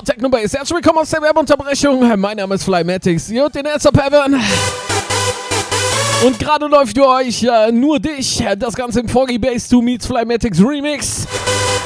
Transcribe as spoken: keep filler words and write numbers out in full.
Hard Techno Bass. Herzlich willkommen aus der Werbeunterbrechung. Mein Name ist Flymatics. Ihr hört den Herz of Heaven. Und gerade läuft für euch äh, nur dich. Das Ganze im Foggy Bass zwei Meets Flymatics Remix.